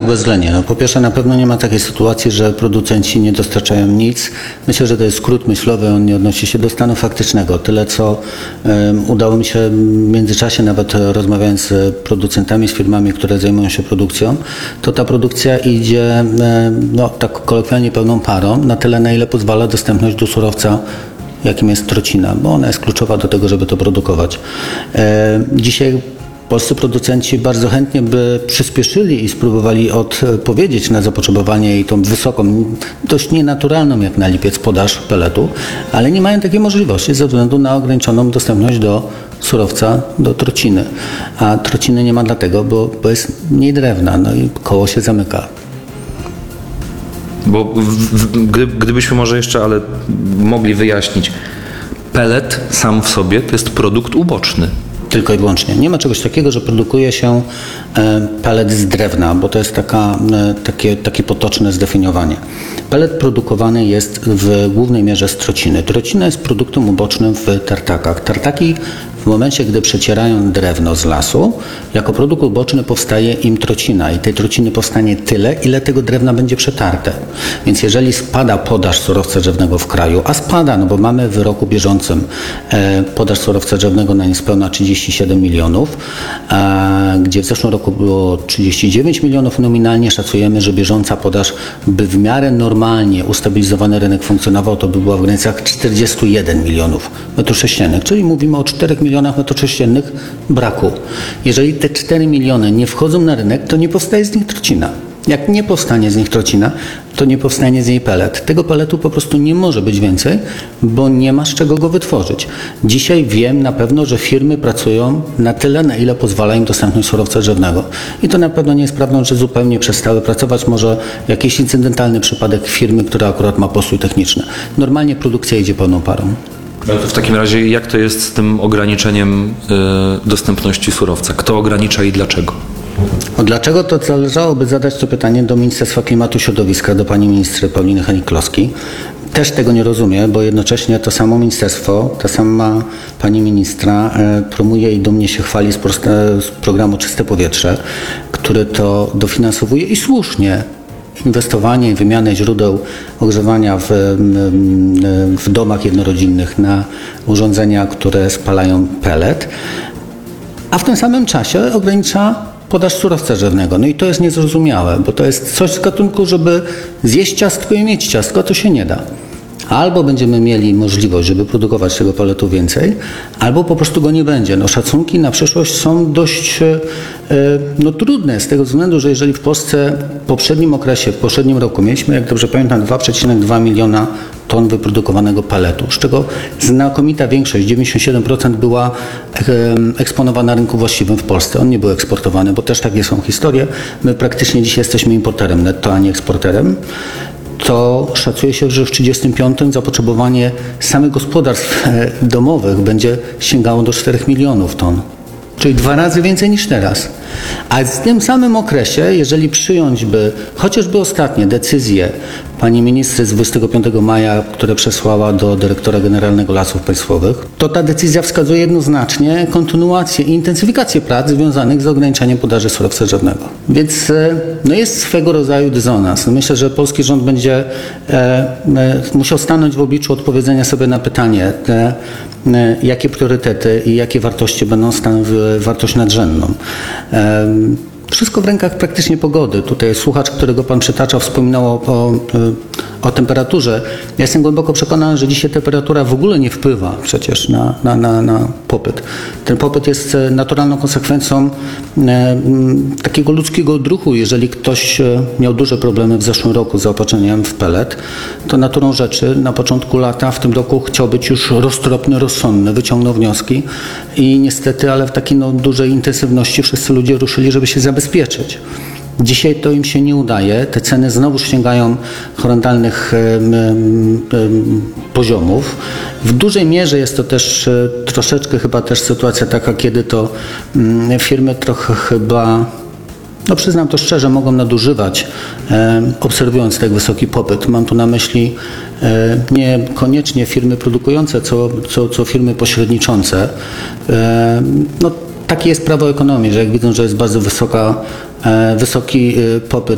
bezwzględnie. No, po pierwsze, na pewno nie ma takiej sytuacji, że producenci nie dostarczają nic. Myślę, że to jest skrót myślowy, on nie odnosi się do stanu faktycznego. Tyle, co udało mi się w międzyczasie, nawet rozmawiając z producentami, z firmami, które zajmują się produkcją, to ta produkcja idzie, no, tak kolokwialnie pełną parą, na tyle, na ile pozwala dostępność do surowca, jakim jest trocina, bo ona jest kluczowa do tego, żeby to produkować. Dzisiaj polscy producenci bardzo chętnie by przyspieszyli i spróbowali odpowiedzieć na zapotrzebowanie i tą wysoką, dość nienaturalną jak na lipiec podaż peletu, ale nie mają takiej możliwości ze względu na ograniczoną dostępność do surowca, do trociny. A trociny nie ma dlatego, bo jest mniej drewna, no i koło się zamyka. Bo gdybyśmy może jeszcze, ale mogli wyjaśnić, pelet sam w sobie to jest produkt uboczny. Tylko i wyłącznie. Nie ma czegoś takiego, że produkuje się pelet z drewna, bo to jest takie potoczne zdefiniowanie. Pelet produkowany jest w głównej mierze z trociny. Trocina jest produktem ubocznym w tartakach. Tartaki w momencie, gdy przecierają drewno z lasu, jako produkt uboczny powstaje im trocina i tej trociny powstanie tyle, ile tego drewna będzie przetarte. Więc jeżeli spada podaż surowca drzewnego w kraju, a spada, no bo mamy w roku bieżącym podaż surowca drzewnego na niespełna 37 milionów, gdzie w zeszłym roku było 39 milionów, nominalnie szacujemy, że bieżąca podaż, by w miarę normalnie ustabilizowany rynek funkcjonował, to by była w granicach 41 milionów metrów sześciennych, czyli mówimy o 4 milionach metrów sześciennych braku. Jeżeli te 4 miliony nie wchodzą na rynek, to nie powstaje z nich trocina. Jak nie powstanie z nich trocina, to nie powstanie z niej pelet. Tego peletu po prostu nie może być więcej, bo nie ma z czego go wytworzyć. Dzisiaj wiem na pewno, że firmy pracują na tyle, na ile pozwala im dostępność surowca drzewnego. I to na pewno nie jest prawdą, że zupełnie przestały pracować. Może jakiś incydentalny przypadek firmy, która akurat ma postój techniczny. Normalnie produkcja idzie pełną parą. No to w takim razie jak to jest z tym ograniczeniem dostępności surowca? Kto ogranicza i dlaczego? Dlaczego, to należałoby zadać to pytanie do Ministerstwa Klimatu i Środowiska, do pani ministry Pauliny Hennig-Kloski. Też tego nie rozumie, bo jednocześnie to samo ministerstwo, ta sama pani ministra promuje i dumnie się chwali z programu Czyste Powietrze, który to dofinansowuje i słusznie inwestowanie i wymianę źródeł ogrzewania w domach jednorodzinnych na urządzenia, które spalają pelet, a w tym samym czasie ogranicza podaż surowca drzewnego. No i to jest niezrozumiałe, bo to jest coś z gatunku, żeby zjeść ciastko i mieć ciastko, to się nie da. Albo będziemy mieli możliwość, żeby produkować tego peletu więcej, albo po prostu go nie będzie. No, szacunki na przyszłość są dość trudne z tego względu, że jeżeli w Polsce w poprzednim okresie, w poprzednim roku mieliśmy, jak dobrze pamiętam, 2,2 miliona ton wyprodukowanego peletu, z czego znakomita większość, 97% była eksponowana na rynku właściwym w Polsce. On nie był eksportowany, bo też takie są historie. My praktycznie dzisiaj jesteśmy importerem netto, a nie eksporterem. To szacuje się, że w 1935 zapotrzebowanie samych gospodarstw domowych będzie sięgało do 4 milionów ton. Czyli 2 razy więcej niż teraz. A w tym samym okresie, jeżeli przyjąć by chociażby ostatnie decyzje pani ministry z 25 maja, które przesłała do dyrektora generalnego Lasów Państwowych, to ta decyzja wskazuje jednoznacznie kontynuację i intensyfikację prac związanych z ograniczeniem podaży surowca drzewnego. Więc jest swego rodzaju dysonans. Myślę, że polski rząd będzie musiał stanąć w obliczu odpowiedzenia sobie na pytanie, jakie priorytety i jakie wartości będą stanowić wartość nadrzędną. Wszystko w rękach praktycznie pogody. Tutaj słuchacz, którego pan przytaczał, wspominał o temperaturze. Ja jestem głęboko przekonany, że dzisiaj temperatura w ogóle nie wpływa przecież na popyt. Ten popyt jest naturalną konsekwencją takiego ludzkiego odruchu. Jeżeli ktoś miał duże problemy w zeszłym roku z zaopatrzeniem w pelet, to naturą rzeczy na początku lata w tym roku chciał być już roztropny, rozsądny, wyciągnął wnioski i niestety, ale w takiej dużej intensywności wszyscy ludzie ruszyli, żeby się zabezpieczyć. Dzisiaj to im się nie udaje. Te ceny znowu sięgają horrendalnych poziomów. W dużej mierze jest to też troszeczkę chyba też sytuacja taka, kiedy to firmy trochę chyba, przyznam to szczerze, mogą nadużywać, obserwując tak wysoki popyt. Mam tu na myśli niekoniecznie firmy produkujące, co firmy pośredniczące. Takie jest prawo ekonomii, że jak widzą, że jest bardzo wysoki popyt